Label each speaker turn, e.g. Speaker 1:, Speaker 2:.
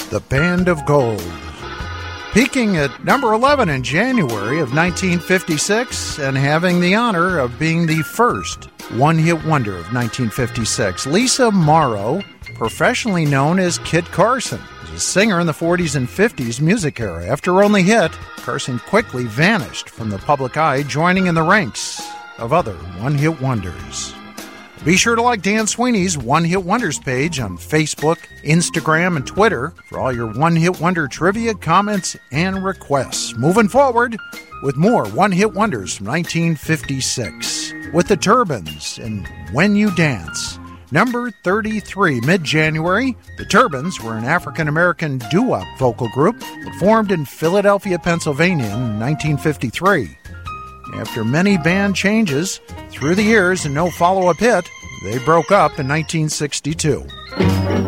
Speaker 1: The Band of Gold. Peaking at number 11 in January of 1956 and having the honor of being the first one-hit wonder of 1956. Lisa Morrow, professionally known as Kit Carson, was a singer in the 40s and 50s music era. After her only hit, Carson quickly vanished from the public eye, joining in the ranks of other one-hit wonders. Be sure to like Dan Sweeney's One Hit Wonders page on Facebook, Instagram, and Twitter for all your One Hit Wonder trivia, comments, and requests. Moving forward with more One Hit Wonders from 1956 with the Turbans and When You Dance. Number 33, mid-January, the Turbans were an African-American doo-wop vocal group that formed in Philadelphia, Pennsylvania in 1953. After many band changes through the years and no follow-up hit, they broke up in 1962.